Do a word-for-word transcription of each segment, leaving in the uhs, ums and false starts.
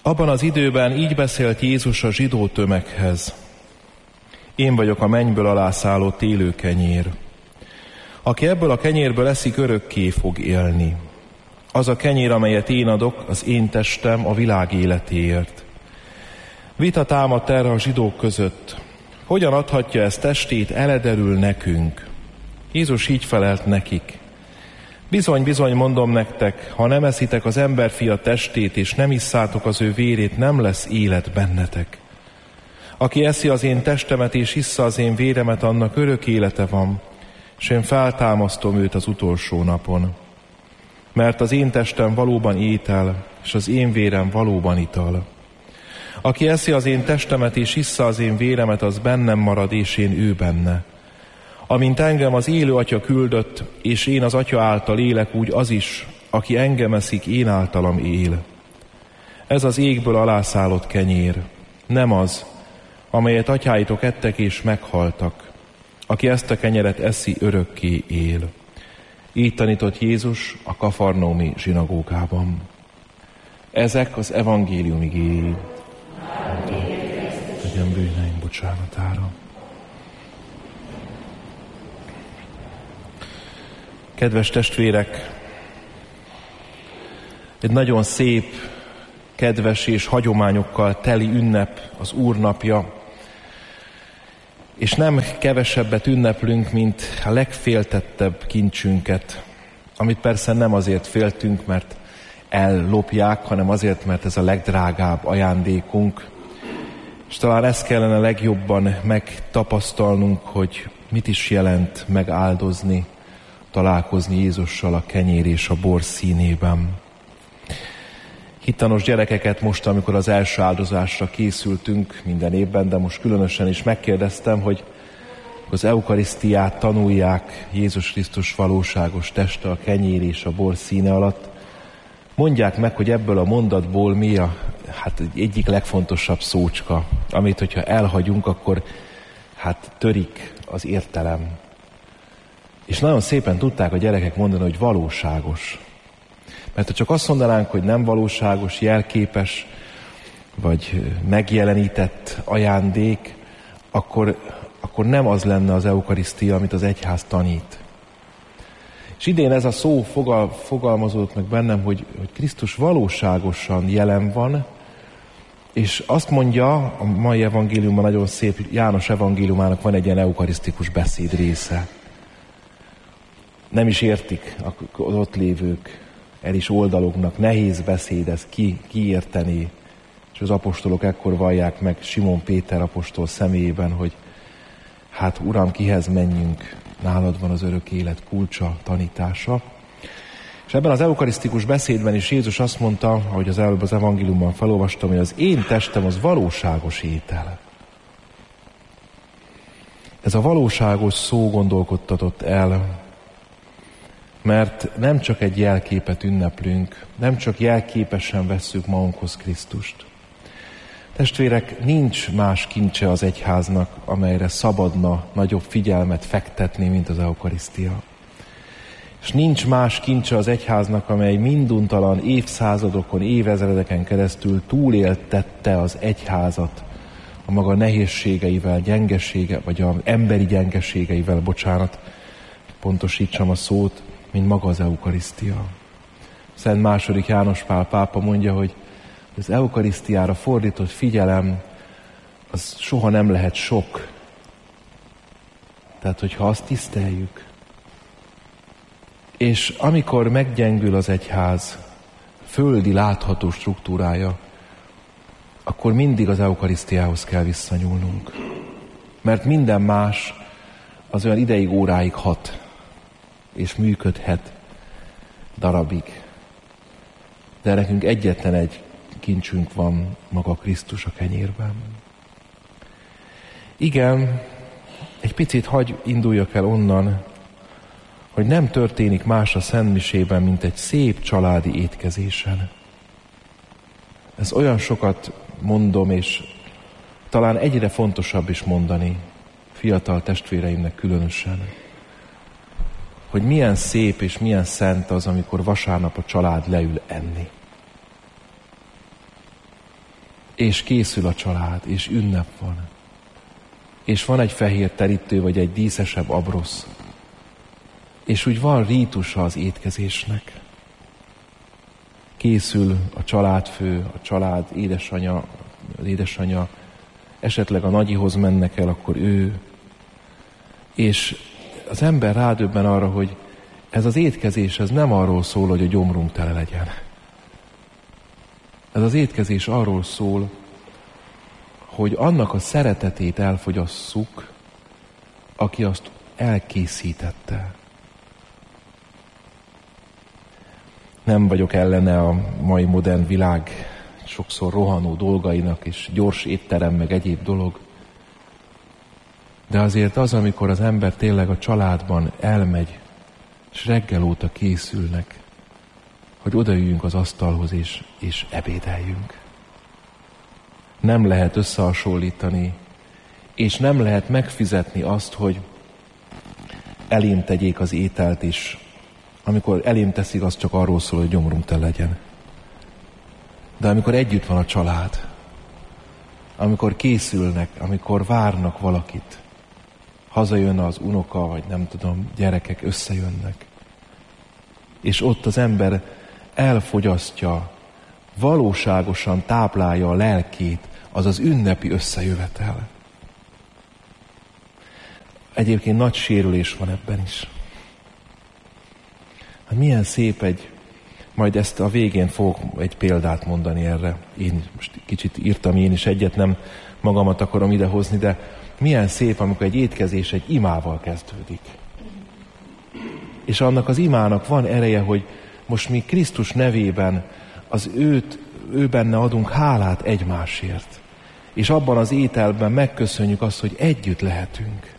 Abban az időben így beszélt Jézus a zsidó tömeghez. Én vagyok a mennyből alászálló télő kenyér. Aki ebből a kenyérből eszik, örökké fog élni. Az a kenyér, amelyet én adok, az én testem a világ életéért. Vita támadt erre a zsidók között. Hogyan adhatja ezt testét eledelül nekünk? Jézus így felelt nekik. Bizony, bizony mondom nektek, ha nem eszitek az emberfia testét, és nem isszátok az ő vérét, nem lesz élet bennetek. Aki eszi az én testemet, és issza az én véremet, annak örök élete van, és én feltámasztom őt az utolsó napon. Mert az én testem valóban étel, és az én vérem valóban ital. Aki eszi az én testemet, és issza az én véremet, az bennem marad, és én ő benne. Amint engem az élő Atya küldött, és én az Atya által élek, úgy az is, aki engem eszik, én általam él. Ez az égből alászállott kenyér, nem az, amelyet atyáitok ettek és meghaltak. Aki ezt a kenyeret eszi, örökké él. Így tanított Jézus a kafarnaumi zsinagógában. Ezek az evangélium igéi. Legyen bűneim bocsánatára. Kedves testvérek, egy nagyon szép, kedves és hagyományokkal teli ünnep az Úr napja, és nem kevesebbet ünneplünk, mint a legféltettebb kincsünket, amit persze nem azért féltünk, mert ellopják, hanem azért, mert ez a legdrágább ajándékunk. És talán ezt kellene legjobban megtapasztalnunk, hogy mit is jelent megáldozni, találkozni Jézussal a kenyér és a bor színében. Hittanos gyerekeket most, amikor az első áldozásra készültünk minden évben, de most különösen is megkérdeztem, hogy az eukarisztiát tanulják Jézus Krisztus valóságos teste a kenyér és a bor színe alatt. Mondják meg, hogy ebből a mondatból mi a hát egyik legfontosabb szócska, amit, hogyha elhagyunk, akkor hát törik az értelem. És nagyon szépen tudták a gyerekek mondani, hogy valóságos. Mert ha csak azt mondanánk, hogy nem valóságos, jelképes, vagy megjelenített ajándék, akkor, akkor nem az lenne az eukarisztia, amit az egyház tanít. És idén ez a szó fogal, fogalmazódott meg bennem, hogy, hogy Krisztus valóságosan jelen van, és azt mondja, a mai evangéliumban nagyon szép, János evangéliumának van egy ilyen eukarisztikus beszéd része. Nem is értik az ott lévők, el is oldalognak, nehéz beszéd, ez ki, kiérteni. És az apostolok ekkor vallják meg Simon Péter apostol személyében, hogy hát Uram, kihez menjünk, nálad van az örök élet kulcsa, tanítása. És ebben az eukarisztikus beszédben is Jézus azt mondta, ahogy az előbb az evangéliumban felolvastam, hogy az én testem az valóságos étel. Ez a valóságos szó gondolkodtatott el, mert nem csak egy jelképet ünneplünk, nem csak jelképesen vesszük magunkhoz Krisztust. Testvérek, nincs más kincse az egyháznak, amelyre szabadna nagyobb figyelmet fektetni, mint az eukarisztia. És nincs más kincse az egyháznak, amely minduntalan évszázadokon, évezredeken keresztül túléltette az egyházat a maga nehézségeivel, gyengesége, vagy az emberi gyengeségeivel, bocsánat, pontosítsam a szót, mint maga az eukarisztia. Szent második János Pál pápa mondja, hogy az eukarisztiára fordított figyelem az soha nem lehet sok. Tehát, hogyha azt tiszteljük. És amikor meggyengül az egyház földi látható struktúrája, akkor mindig az eukarisztiához kell visszanyúlnunk. Mert minden más az olyan ideig, óráig hat, és működhet darabig. De nekünk egyetlen egy kincsünk van, maga Krisztus a kenyérben. Igen, egy picit hagy induljak el onnan, hogy nem történik más a szentmisében, mint egy szép családi étkezésen. Ez olyan sokat mondom, és talán egyre fontosabb is mondani, fiatal testvéreimnek különösen, hogy milyen szép és milyen szent az, amikor vasárnap a család leül enni. és készül a család, és ünnep van. És van egy fehér terítő, vagy egy díszesebb abrosz. És úgy van rítusa az étkezésnek. Készül a családfő, a család, édesanyja, az édesanyja, esetleg a nagyihoz mennek el, akkor ő. És az ember rádöbben arra, hogy ez az étkezés, ez nem arról szól, hogy a gyomrunk tele legyen. Ez az étkezés arról szól, hogy annak a szeretetét elfogyasszuk, aki azt elkészítette. Nem vagyok ellene a mai modern világ sokszor rohanó dolgainak, és gyors étterem, meg egyéb dolog. De azért az, amikor az ember tényleg a családban elmegy, és reggel óta készülnek, hogy odaüljünk az asztalhoz, és, és ebédeljünk. Nem lehet összehasonlítani, és nem lehet megfizetni azt, hogy elém tegyék az ételt, és amikor elém teszik, az csak arról szól, hogy gyomrunk tele legyen. De amikor együtt van a család, amikor készülnek, amikor várnak valakit, hazajön az unoka, vagy nem tudom, gyerekek összejönnek, és ott az ember elfogyasztja, valóságosan táplálja a lelkét, az az ünnepi összejövetel. Egyébként nagy sérülés van ebben is. Hát milyen szép egy, majd ezt a végén fogok egy példát mondani erre. Én most kicsit írtam én is egyet, nem magamat akarom idehozni, de milyen szép, amikor egy étkezés egy imával kezdődik. És annak az imának van ereje, hogy most mi Krisztus nevében az őt, ő benne adunk hálát egymásért. És abban az ételben megköszönjük azt, hogy együtt lehetünk.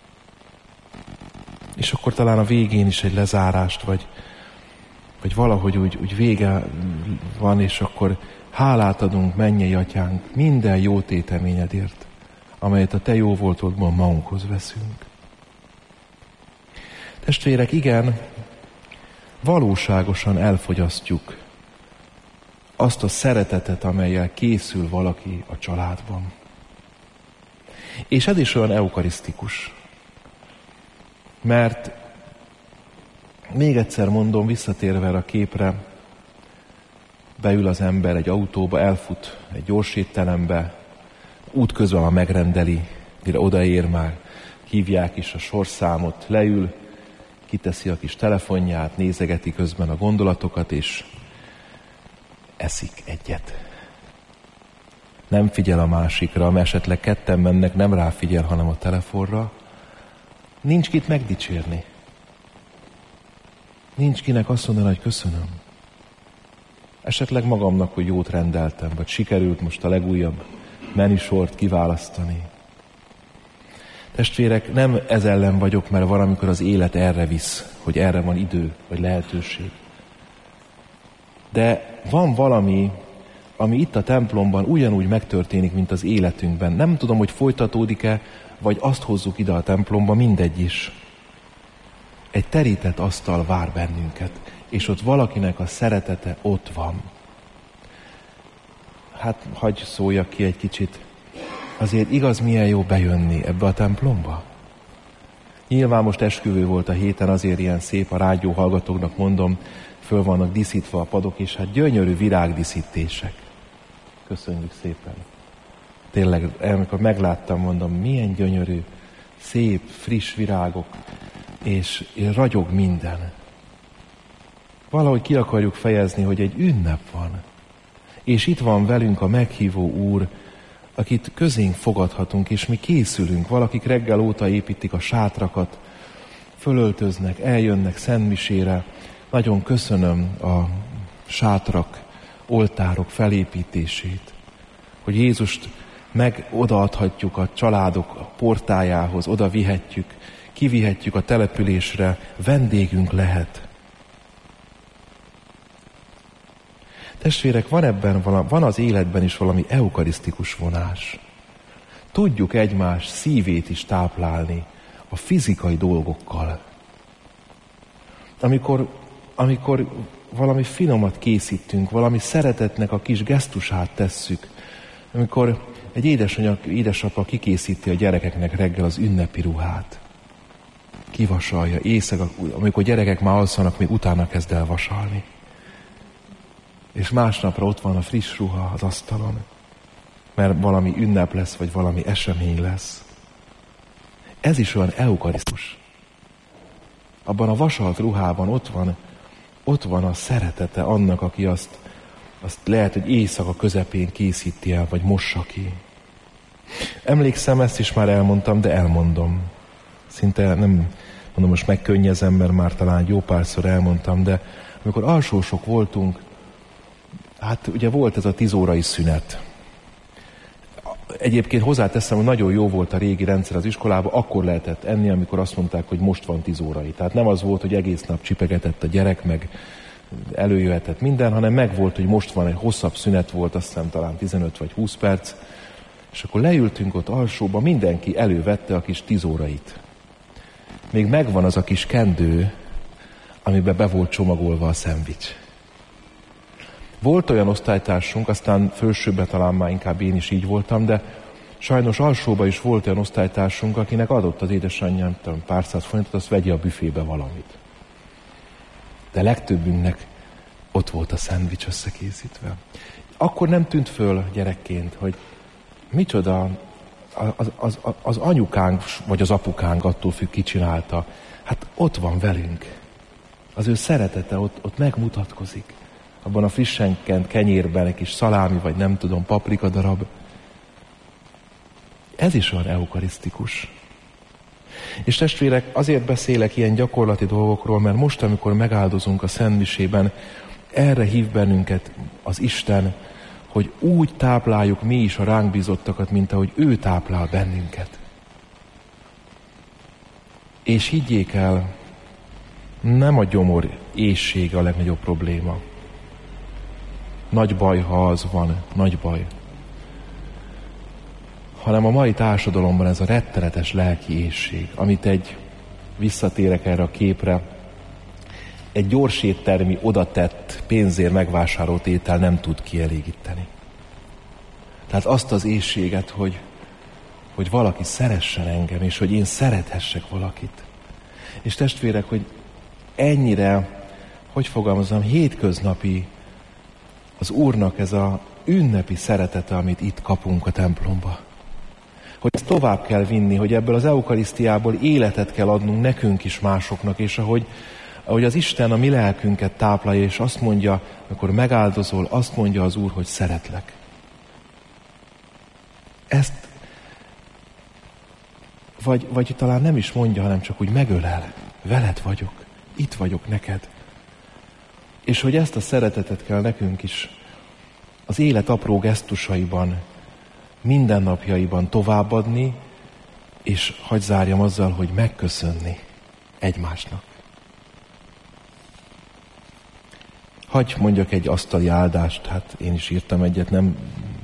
És akkor talán a végén is egy lezárást, vagy, vagy valahogy úgy, úgy vége van, és akkor hálát adunk, mennyei atyánk, minden jó téteményedért, amelyet a te jó voltodban magunkhoz veszünk. Testvérek, igen, valóságosan elfogyasztjuk azt a szeretetet, amellyel készül valaki a családban. És ez is olyan eukarisztikus. Mert még egyszer mondom, visszatérve a képre, beül az ember egy autóba, elfut egy gyors étterembe, útközben a megrendeli, mire odaér már, hívják is a sorszámot, leül, kiteszi a kis telefonját, nézegeti közben a gondolatokat, és eszik egyet. Nem figyel a másikra, mert esetleg ketten mennek, nem ráfigyel, hanem a telefonra. Nincs kit megdicsérni. Nincs kinek azt mondani, hogy köszönöm. Esetleg magamnak, hogy jót rendeltem, vagy sikerült most a legújabb menüsort kiválasztani. Testvérek, nem ez ellen vagyok, mert valamikor az élet erre visz, hogy erre van idő, vagy lehetőség. De van valami, ami itt a templomban ugyanúgy megtörténik, mint az életünkben. Nem tudom, hogy folytatódik-e, vagy azt hozzuk ide a templomba, mindegy is. Egy terített asztal vár bennünket, és ott valakinek a szeretete ott van. Hát, hagyj szóljak ki egy kicsit. Azért igaz, milyen jó bejönni ebbe a templomba? Nyilván most esküvő volt a héten, azért ilyen szép, a rádió hallgatóknak mondom, föl vannak díszítve a padok, és hát gyönyörű virágdíszítések. Köszönjük szépen. Tényleg, amikor megláttam, mondom, milyen gyönyörű, szép, friss virágok, és ragyog minden. Valahogy ki akarjuk fejezni, hogy egy ünnep van. És itt van velünk a meghívó Úr, akit közénk fogadhatunk, és mi készülünk. Valakik reggel óta építik a sátrakat, fölöltöznek, eljönnek szentmisére. Nagyon köszönöm a sátrak, oltárok felépítését, hogy Jézust meg odaadhatjuk a családok portájához, oda vihetjük, kivihetjük a településre, vendégünk lehet. Testvérek, van ebben valami, van az életben is valami eukarisztikus vonás. Tudjuk egymás szívét is táplálni a fizikai dolgokkal. Amikor, amikor valami finomat készítünk, valami szeretetnek a kis gesztusát tesszük, amikor egy édesanyja, édesapa kikészíti a gyerekeknek reggel az ünnepi ruhát. Kivasalja, éjszaka, amikor gyerekek már alszanak, még utána kezd el vasalni. És másnapra ott van a friss ruha az asztalon, mert valami ünnep lesz, vagy valami esemény lesz. Ez is olyan eukarisztus. Abban a vasalt ruhában ott van, ott van a szeretete annak, aki azt, azt lehet, hogy éjszaka közepén készíti el, vagy mossa ki. Emlékszem, ezt is már elmondtam, de elmondom. Szinte nem, mondom, most megkönnyezem, mert már talán jó párszor elmondtam, de amikor alsósok voltunk, hát ugye volt ez a tíz órai szünet. Egyébként hozzáteszem, hogy nagyon jó volt a régi rendszer az iskolában, akkor lehetett enni, amikor azt mondták, hogy most van tíz órai. Tehát nem az volt, hogy egész nap csipegetett a gyerek, meg előjöhetett minden, hanem megvolt, hogy most van egy hosszabb szünet, volt azt hiszem talán tizenöt vagy húsz perc, és akkor leültünk ott alsóba, mindenki elővette a kis tíz órait. Még megvan az a kis kendő, amiben be volt csomagolva a szendvics. Volt olyan osztálytársunk, aztán felsőben talán már inkább én is így voltam, de sajnos alsóban is volt olyan osztálytársunk, akinek adott az édesanyja, nem tudom, pár száz forintot, azt vegye a büfébe valamit. De legtöbbünknek ott volt a szendvics összekészítve. Akkor nem tűnt föl gyerekként, hogy micsoda az, az, az, az anyukánk, vagy az apukánk, attól függ, ki csinálta. Hát ott van velünk. Az ő szeretete ott, ott megmutatkozik. Abban a frissen kent kenyérben egy kis szalámi, vagy nem tudom, paprika darab. Ez is olyan eukarisztikus. És testvérek, azért beszélek ilyen gyakorlati dolgokról, mert most, amikor megáldozunk a szentmisében, erre hív bennünket az Isten, hogy úgy tápláljuk mi is a ránk bízottakat, mint ahogy ő táplál bennünket. És higgyék el, nem a gyomor éhség a legnagyobb probléma. Nagy baj, ha az van, nagy baj. Hanem a mai társadalomban ez a rettenetes lelki éhség, amit egy, visszatérek erre a képre, egy gyors éttermi odatett pénzért megvásárolt étel nem tud kielégíteni. Tehát azt az éhséget, hogy, hogy valaki szeressen engem, és hogy én szerethessek valakit. És testvérek, hogy ennyire, hogy fogalmazom, hétköznapi az Úrnak ez a ünnepi szeretete, amit itt kapunk a templomba. Hogy ezt tovább kell vinni, hogy ebből az eukarisztiából életet kell adnunk nekünk is, másoknak, és ahogy, ahogy az Isten a mi lelkünket táplálja, és azt mondja, amikor megáldozol, azt mondja az Úr, hogy szeretlek. Ezt, vagy, vagy talán nem is mondja, hanem csak úgy megölel. Veled vagyok, itt vagyok neked. És hogy ezt a szeretetet kell nekünk is az élet apró gesztusaiban, mindennapjaiban továbbadni, és hadd zárjam azzal, hogy megköszönni egymásnak. Hagy mondjak egy asztali áldást, hát én is írtam egyet, nem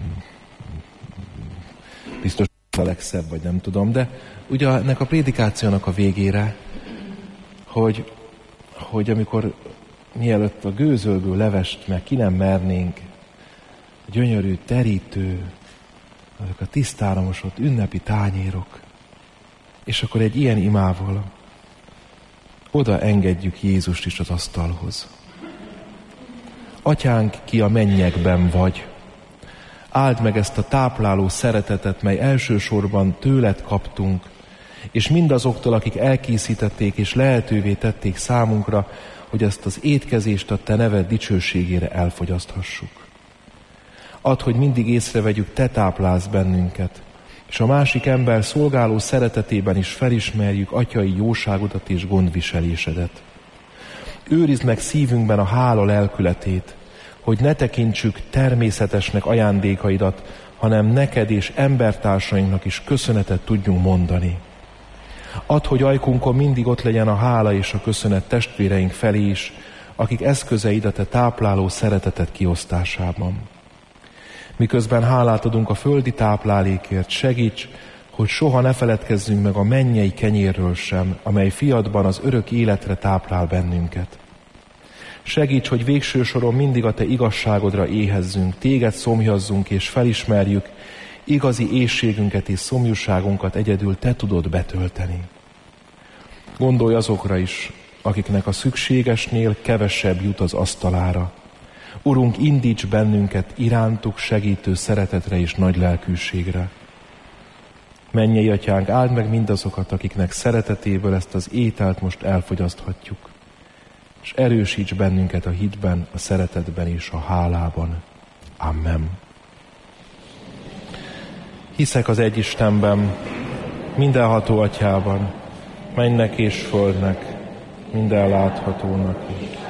biztos a legszebb, vagy nem tudom, de ugye ennek a prédikációnak a végére, hogy, hogy amikor mielőtt a gőzölgő levest meg ki nem mernénk, a gyönyörű terítő, azok a tisztáromosott ünnepi tányérok, és akkor egy ilyen imával oda engedjük Jézust is az asztalhoz. Atyánk, ki a mennyekben vagy, áld meg ezt a tápláló szeretetet, mely elsősorban tőled kaptunk, és mindazoktól, akik elkészítették és lehetővé tették számunkra, hogy ezt az étkezést a te neved dicsőségére elfogyaszthassuk. Add, hogy mindig észrevegyük, te táplálsz bennünket, és a másik ember szolgáló szeretetében is felismerjük atyai jóságodat és gondviselésedet. Őrizd meg szívünkben a hála lelkületét, hogy ne tekintsük természetesnek ajándékaidat, hanem neked és embertársainknak is köszönetet tudjunk mondani. Add, hogy ajkunkon mindig ott legyen a hála és a köszönet testvéreink felé is, akik eszközeid a te tápláló szeretetet kiosztásában. Miközben hálát adunk a földi táplálékért, segíts, hogy soha ne feledkezzünk meg a mennyei kenyérről sem, amely fiadban az örök életre táplál bennünket. Segíts, hogy végső soron mindig a Te igazságodra éhezzünk, Téged szomjazzunk és felismerjük, igazi éhségünket és szomjúságunkat egyedül Te tudod betölteni. Gondolj azokra is, akiknek a szükségesnél kevesebb jut az asztalára. Urunk, indíts bennünket irántuk segítő szeretetre és nagy lelkűségre. Mennyei Atyánk, áld meg mindazokat, akiknek szeretetéből ezt az ételt most elfogyaszthatjuk, és erősíts bennünket a hitben, a szeretetben és a hálában. Amen. Hiszek az egy Istenben, mindenható Atyában, mennek és földnek, minden láthatónak is.